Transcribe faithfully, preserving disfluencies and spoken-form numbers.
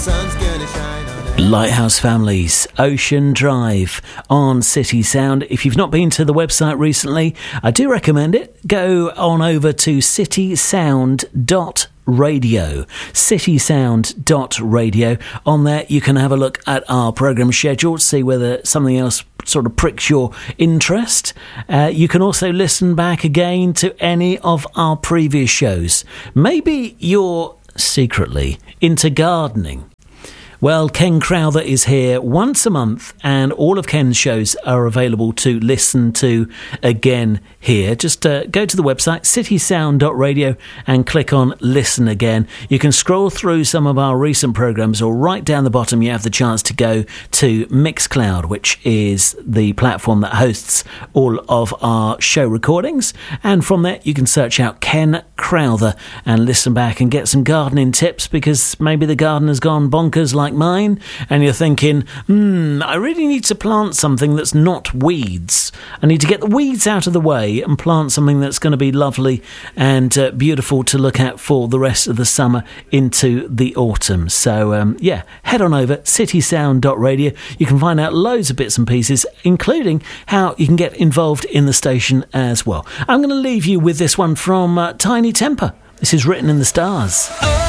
sun's gonna shine on it. Lighthouse Families, Ocean Drive on City Sound. If you've not been to the website recently, I do recommend it. Go on over to city sound dot radio, city sound dot radio. On there you can have a look at our programme schedule, see whether something else sort of pricks your interest. Uh, you can also listen back again to any of our previous shows. Maybe you're secretly into gardening. Well, Ken Crowther is here once a month, and all of Ken's shows are available to listen to again here. Just uh, go to the website, city sound dot radio, and click on Listen Again. You can scroll through some of our recent programmes, or right down the bottom you have the chance to go to Mixcloud, which is the platform that hosts all of our show recordings. And from there you can search out Ken Crowther and listen back and get some gardening tips, because maybe the gardener's gone bonkers like mine, and you're thinking, hmm, I really need to plant something that's not weeds. I need to get the weeds out of the way and plant something that's going to be lovely and uh, beautiful to look at for the rest of the summer into the autumn. So, um, yeah, head on over, city sound dot radio. You can find out loads of bits and pieces, including how you can get involved in the station as well. I'm going to leave you with this one from uh, Tiny Temper. This is Written in the Stars.